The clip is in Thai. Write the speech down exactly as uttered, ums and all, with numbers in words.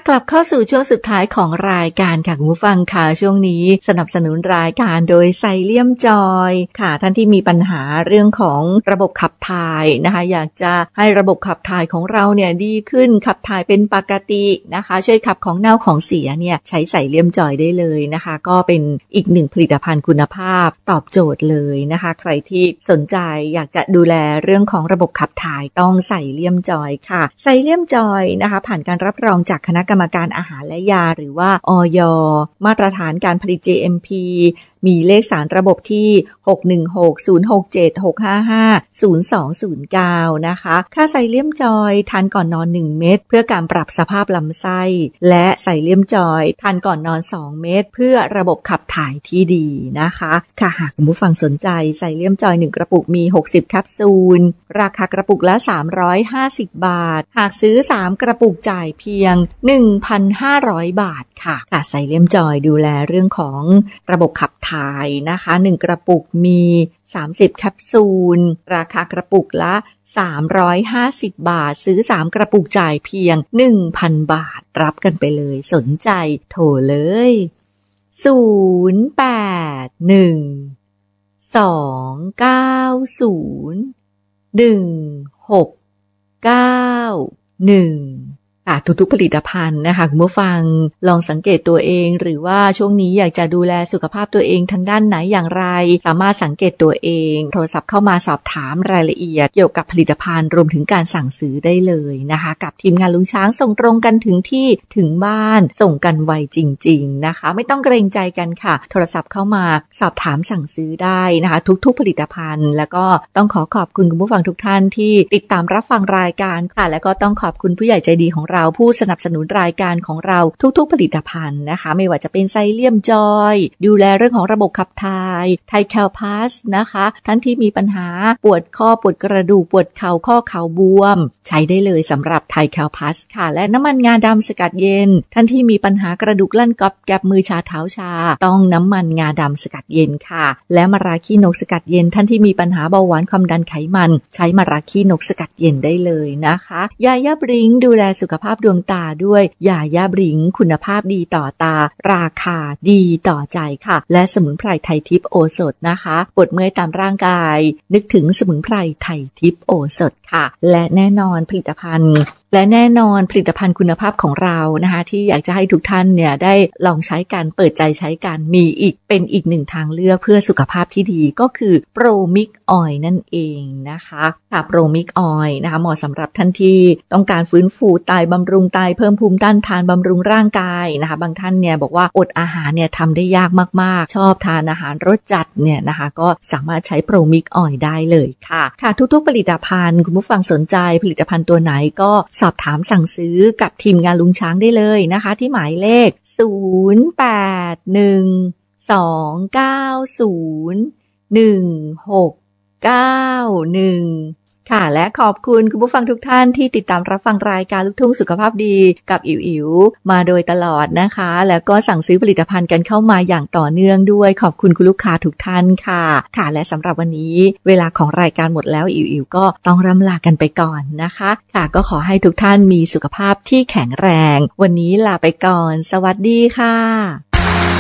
กลับเข้าสู่ช่วงสุดท้ายของรายการค่ะคุณผู้ฟังค่ะช่วงนี้สนับสนุนรายการโดยไซเลียมจอยค่ะท่านที่มีปัญหาเรื่องของระบบขับถ่ายนะคะอยากจะให้ระบบขับถ่ายของเราเนี่ยดีขึ้นขับถ่ายเป็นปกตินะคะช่วยขับของเน่าของเสียเนี่ยใช้ไซเลียมจอยได้เลยนะคะก็เป็นอีกหนึ่งผลิตภัณฑ์คุณภาพตอบโจทย์เลยนะคะใครที่สนใจอยากจะดูแลเรื่องของระบบขับถ่ายต้องไซเลียมจอยค่ะไซเลียมจอยนะคะผ่านการรับรองจากคณะกรรมการอาหารและยาหรือว่าอย.มาตรฐานการผลิต จี เอ็ม พี มีเลขสารระบบที่ หก หนึ่ง หก ศูนย์ หก เจ็ด หก ห้า ห้า ศูนย์ สอง ศูนย์ เก้า นะคะค่าไซเลียมจอยทานก่อนนอนหนึ่งเม็ดเพื่อการปรับสภาพลำไส้และไซเลียมจอยทานก่อนนอนสองเม็ดเพื่อระบบขับถ่ายที่ดีนะคะค่ะหากคุณผู้ฟังสนใจไซเลียมจอยหนึ่งกระปุกมีหกสิบแคปซูลราคากระปุกละสามร้อยห้าสิบบาทหากซื้อสามกระปุกจ่ายเพียง หนึ่งพันห้าร้อย บาทค่ะค่ะไซเลียมจอยดูแลเรื่องของระบบขับถ่ายนะคะหนึ่งกระปุกมีสามสิบแคปซูลราคากระปุกละสามร้อยห้าสิบบาทซื้อสามกระปุกจ่ายเพียง หนึ่งพัน บาทรับกันไปเลยสนใจโทรเลยศูนย์ แปด หนึ่ง สอง เก้า ศูนย์ หนึ่ง หก เก้า หนึ่งค่ะทุกๆผลิตภัณฑ์นะคะคุณผู้ฟังลองสังเกตตัวเองหรือว่าช่วงนี้อยากจะดูแลสุขภาพตัวเองทางด้านไหนอย่างไรสามารถสังเกตตัวเองโทรศัพท์เข้ามาสอบถามรายละเอียดเกี่ยวกับผลิตภัณฑ์รวมถึงการสั่งซื้อได้เลยนะคะกับทีมงานลุงช้างส่งตรงกันถึงที่ถึงบ้านส่งกันไวจริงๆนะคะไม่ต้องเกรงใจกันค่ะโทรศัพท์เข้ามาสอบถามสั่งซื้อได้นะคะทุกๆผลิตภัณฑ์แล้วก็ต้องขอขอบคุณคุณผู้ฟังทุกท่านที่ติดตามรับฟังรายการค่ะแล้วก็ต้องขอบคุณผู้ใหญ่ใจดีของเราผู้สนับสนุนรายการของเราทุกๆผลิตภัณฑ์นะคะไม่ว่าจะเป็นไซเลียมจอยดูแลเรื่องของระบบขับถ่ายไทแคลพลัสนะคะท่านที่มีปัญหาปวดข้อปวดกระดูกปวดเข่าข้อเข่าบวมใช้ได้เลยสำหรับไทแคลพลัสค่ะและน้ำมันงาดำสกัดเย็นท่านที่มีปัญหากระดูกลั่นกอบแกบมือชาเท้าชาต้องน้ำมันงาดำสกัดเย็นค่ะและมะระขี้นกสกัดเย็นท่านที่มีปัญหาเบาหวานความดันไขมันใช้มะระขี้นกสกัดเย็นได้เลยนะคะยาย่าบริงดูแลสุขภาพดวงตาด้วยยาย่าบริงคุณภาพดีต่อตาราคาดีต่อใจค่ะและสมุนไพรไทยทิพย์โอสถนะคะปวดเมื่อยตามร่างกายนึกถึงสมุนไพรไทยทิพย์โอสถค่ะและแน่นอนผลิตภัณฑ์และแน่นอนผลิตภัณฑ์คุณภาพของเรานะคะที่อยากจะให้ทุกท่านเนี่ยได้ลองใช้กันเปิดใจใช้กันมีอีกเป็นอีกหนึ่งทางเลือกเพื่อสุขภาพที่ดีก็คือโปรมิกออยล์นั่นเองนะคะค่ะโปรมิกออยล์นะคะเหมาะสำหรับท่านที่ต้องการฟื้นฟูไตบำรุงไตเพิ่มภูมิต้านทานบำรุงร่างกายนะคะบางท่านเนี่ยบอกว่าอดอาหารเนี่ยทำได้ยากมากๆชอบทานอาหารรสจัดเนี่ยนะคะก็สามารถใช้โปรมิกออยล์ได้เลยค่ะค่ะทุกๆผลิตภัณฑ์คุณผู้ฟังสนใจผลิตภัณฑ์ตัวไหนก็สอบถามสั่งซื้อกับทีมงานลุงช้างได้เลยนะคะที่หมายเลขศูนย์ แปด หนึ่ง สอง เก้า ศูนย์ หนึ่ง หก เก้า หนึ่งค่ะและขอบคุณคุณผู้ฟังทุกท่านที่ติดตามรับฟังรายการลูกทุ่งสุขภาพดีกับอิ๋วอิ๋วมาโดยตลอดนะคะแล้วก็สั่งซื้อผลิตภัณฑ์กันเข้ามาอย่างต่อเนื่องด้วยขอบคุณคุณลูกค้าทุกท่านค่ะค่ะและสำหรับวันนี้เวลาของรายการหมดแล้วอิ๋วอิ๋วก็ต้องร่ำลากันไปก่อนนะคะค่ะก็ขอให้ทุกท่านมีสุขภาพที่แข็งแรงวันนี้ลาไปก่อนสวัสดีค่ะ